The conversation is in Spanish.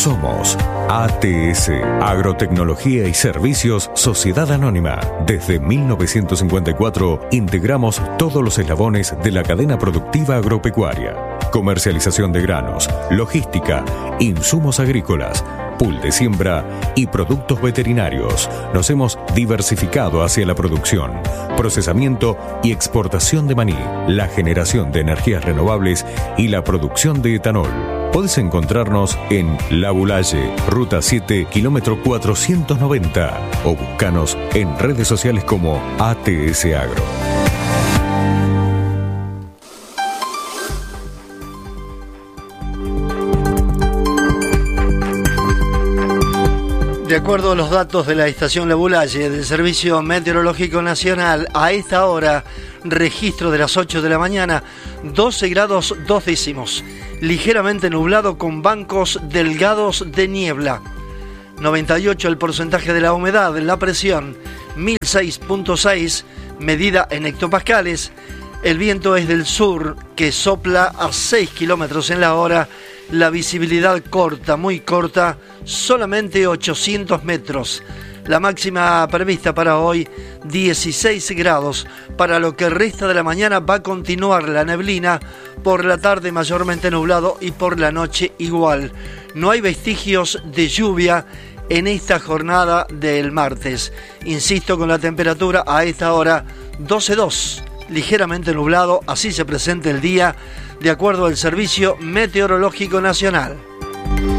Somos ATS, Agrotecnología y Servicios Sociedad Anónima. Desde 1954 integramos todos los eslabones de la cadena productiva agropecuaria. Comercialización de granos, logística, insumos agrícolas, pool de siembra y productos veterinarios. Nos hemos diversificado hacia la producción, procesamiento y exportación de maní, la generación de energías renovables y la producción de etanol. Podés encontrarnos en La Boulaye, Ruta 7, kilómetro 490 o buscanos en redes sociales como ATS Agro. De acuerdo a los datos de la estación La Boulaye del Servicio Meteorológico Nacional, a esta hora, registro de las 8 de la mañana, 12 grados 2 décimos, ligeramente nublado con bancos delgados de niebla. 98 el porcentaje de la humedad, la presión 1006.6, medida en hectopascales. El viento es del sur, que sopla a 6 kilómetros en la hora. La visibilidad corta, muy corta, solamente 800 metros. La máxima prevista para hoy, 16 grados. Para lo que resta de la mañana va a continuar la neblina, por la tarde mayormente nublado y por la noche igual. No hay vestigios de lluvia en esta jornada del martes. Insisto con la temperatura a esta hora, 12,2. Ligeramente nublado, así se presenta el día, de acuerdo al Servicio Meteorológico Nacional.